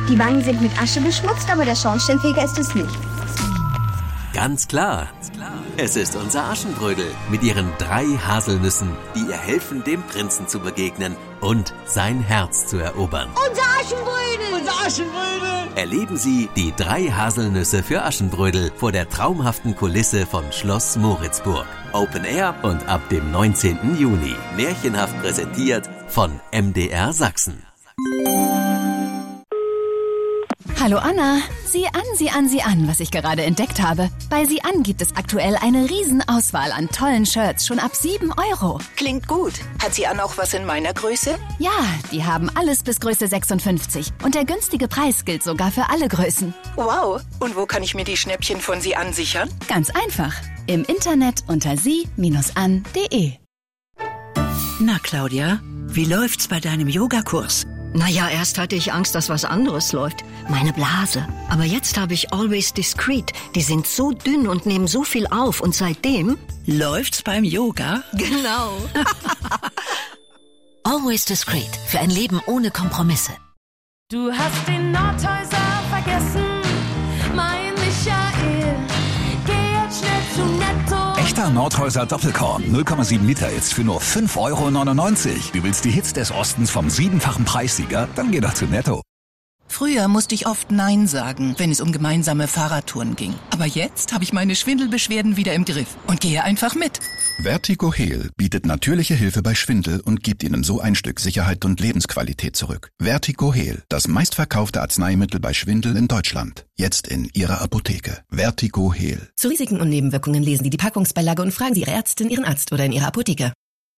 Die Wangen sind mit Asche beschmutzt, aber der Schornsteinfeger ist es nicht. Ganz klar. Es ist unser Aschenbrödel mit ihren 3 Haselnüssen, die ihr helfen, dem Prinzen zu begegnen und sein Herz zu erobern. Unser Aschenbrödel! Unser Aschenbrödel! Erleben Sie die 3 Haselnüsse für Aschenbrödel vor der traumhaften Kulisse von Schloss Moritzburg. Open Air und ab dem 19. Juni. Märchenhaft präsentiert von MDR Sachsen. Hallo Anna, sieh an, was ich gerade entdeckt habe. Bei Sieh an gibt es aktuell eine Riesenauswahl an tollen Shirts, schon ab 7 €. Klingt gut. Hat Sieh an auch was in meiner Größe? Ja, die haben alles bis Größe 56. Und der günstige Preis gilt sogar für alle Größen. Wow. Und wo kann ich mir die Schnäppchen von Sieh an sichern? Ganz einfach. Im Internet unter sie-an.de. Na Claudia, wie läuft's bei deinem Yogakurs? Naja, erst hatte ich Angst, dass was anderes läuft. Meine Blase. Aber jetzt habe ich Always Discreet. Die sind so dünn und nehmen so viel auf. Und seitdem... Läuft's beim Yoga? Genau. Always Discreet. Für ein Leben ohne Kompromisse. Du hast den Nordhäuser vergessen, mein Michael. Geh jetzt schnell zu Netto. Echter Nordhäuser Doppelkorn, 0,7 Liter jetzt für nur 5,99 €. Du willst die Hits des Ostens vom 7-fachen Preissieger? Dann geh doch zu Netto. Früher musste ich oft Nein sagen, wenn es um gemeinsame Fahrradtouren ging. Aber jetzt habe ich meine Schwindelbeschwerden wieder im Griff und gehe einfach mit. Vertigo Heal bietet natürliche Hilfe bei Schwindel und gibt Ihnen so ein Stück Sicherheit und Lebensqualität zurück. Vertigo Heal, das meistverkaufte Arzneimittel bei Schwindel in Deutschland. Jetzt in Ihrer Apotheke. Vertigo Heal. Zu Risiken und Nebenwirkungen lesen Sie die Packungsbeilage und fragen Sie Ihre Ärztin, Ihren Arzt oder in Ihrer Apotheke.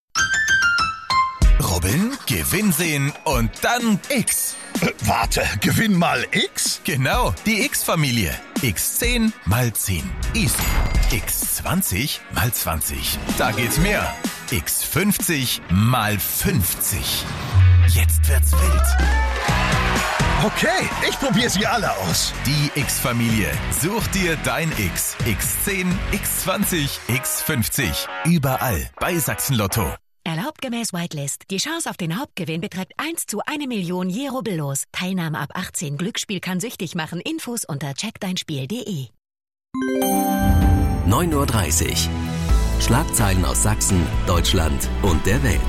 Rubbeln, Gewinn sehen und dann X. Warte, Gewinn mal X? Genau, die X-Familie. X10 mal 10. Easy. X20 mal 20. Da geht's mehr. X50 mal 50. Jetzt wird's wild. Okay, ich probiere sie alle aus. Die X-Familie. Such dir dein X. X10, X20, X50. Überall bei Sachsen Lotto. Erlaubt gemäß Whitelist. Die Chance auf den Hauptgewinn beträgt 1 zu 1 Million je rubbellos. Teilnahme ab 18. Glücksspiel kann süchtig machen. Infos unter checkdeinspiel.de. 9:30 Uhr. Schlagzeilen aus Sachsen, Deutschland und der Welt.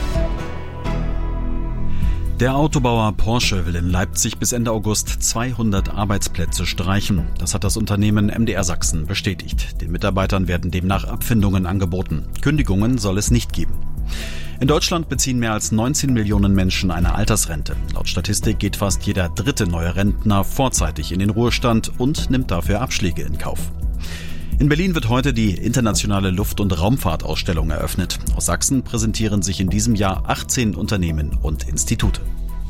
Der Autobauer Porsche will in Leipzig bis Ende August 200 Arbeitsplätze streichen. Das hat das Unternehmen MDR Sachsen bestätigt. Den Mitarbeitern werden demnach Abfindungen angeboten. Kündigungen soll es nicht geben. In Deutschland beziehen mehr als 19 Millionen Menschen eine Altersrente. Laut Statistik geht fast jeder 3. neue Rentner vorzeitig in den Ruhestand und nimmt dafür Abschläge in Kauf. In Berlin wird heute die internationale Luft- und Raumfahrtausstellung eröffnet. Aus Sachsen präsentieren sich in diesem Jahr 18 Unternehmen und Institute.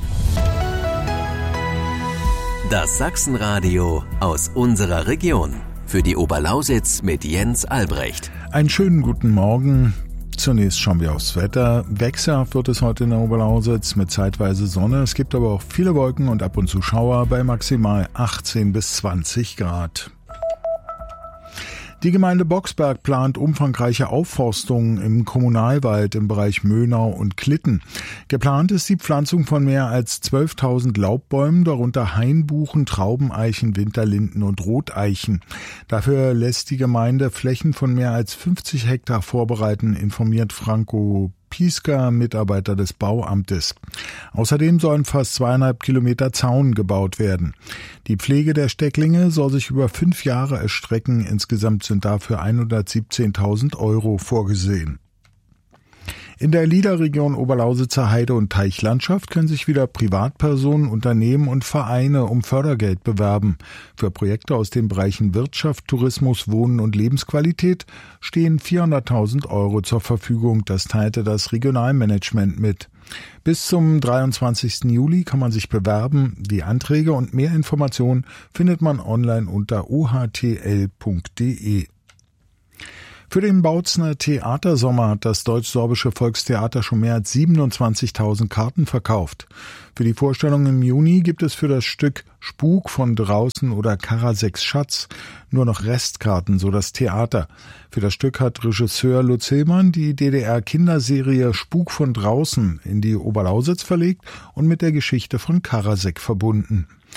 Das Sachsenradio aus unserer Region. Für die Oberlausitz mit Jens Albrecht. Einen schönen guten Morgen. Zunächst schauen wir aufs Wetter. Wechselhaft wird es heute in der Oberlausitz mit zeitweise Sonne. Es gibt aber auch viele Wolken und ab und zu Schauer bei maximal 18 bis 20 Grad. Die Gemeinde Boxberg plant umfangreiche Aufforstungen im Kommunalwald im Bereich Mönau und Klitten. Geplant ist die Pflanzung von mehr als 12.000 Laubbäumen, darunter Hainbuchen, Traubeneichen, Winterlinden und Roteichen. Dafür lässt die Gemeinde Flächen von mehr als 50 Hektar vorbereiten, informiert Franco Pieska, Mitarbeiter des Bauamtes. Außerdem sollen fast 2,5 Kilometer Zaun gebaut werden. Die Pflege der Stecklinge soll sich über 5 Jahre erstrecken. Insgesamt sind dafür 117.000 € vorgesehen. In der LIDA-Region Oberlausitzer Heide- und Teichlandschaft können sich wieder Privatpersonen, Unternehmen und Vereine um Fördergeld bewerben. Für Projekte aus den Bereichen Wirtschaft, Tourismus, Wohnen und Lebensqualität stehen 400.000 € zur Verfügung. Das teilte das Regionalmanagement mit. Bis zum 23. Juli kann man sich bewerben. Die Anträge und mehr Informationen findet man online unter ohtl.de. Für den Bautzner Theatersommer hat das Deutsch-Sorbische Volkstheater schon mehr als 27.000 Karten verkauft. Für die Vorstellung im Juni gibt es für das Stück Spuk von draußen oder Karaseks Schatz nur noch Restkarten, so das Theater. Für das Stück hat Regisseur Lutz Hillmann die DDR-Kinderserie Spuk von draußen in die Oberlausitz verlegt und mit der Geschichte von Karasek verbunden.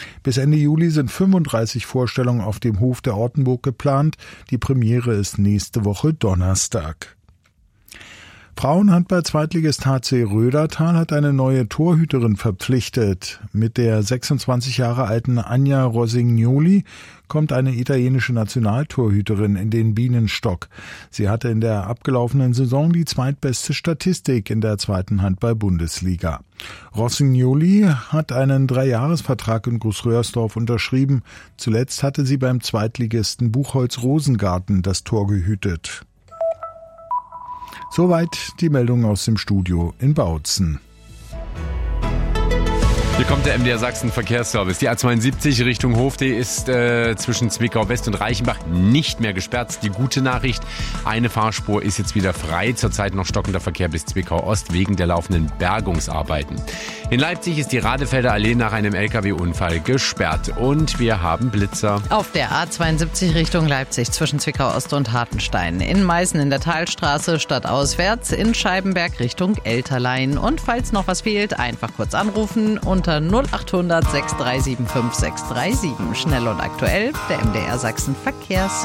Bis Ende Juli sind 35 Vorstellungen auf dem Hof der Ortenburg geplant. Die Premiere ist nächste Woche Donnerstag. Frauenhandball-Zweitligist HC Rödertal hat eine neue Torhüterin verpflichtet. Mit der 26 Jahre alten Anja Rosignoli kommt eine italienische Nationaltorhüterin in den Bienenstock. Sie hatte in der abgelaufenen Saison die zweitbeste Statistik in der zweiten Handball-Bundesliga. Rosignoli hat einen 3-Jahres-Vertrag in Großröhrsdorf unterschrieben. Zuletzt hatte sie beim Zweitligisten Buchholz-Rosengarten das Tor gehütet. Soweit die Meldung aus dem Studio in Bautzen. Hier kommt der MDR Sachsen Verkehrsservice. Die A72 Richtung Hofdee ist zwischen Zwickau West und Reichenbach nicht mehr gesperrt. Die gute Nachricht, eine Fahrspur ist jetzt wieder frei. Zurzeit noch stockender Verkehr bis Zwickau Ost wegen der laufenden Bergungsarbeiten. In Leipzig ist die Radefelder Allee nach einem LKW-Unfall gesperrt und wir haben Blitzer. Auf der A72 Richtung Leipzig zwischen Zwickau Ost und Hartenstein. In Meißen in der Talstraße stadtauswärts, in Scheibenberg Richtung Elterlein. Und falls noch was fehlt, einfach kurz anrufen unter 0800 6375 637. Schnell und aktuell, der MDR Sachsen Verkehrs.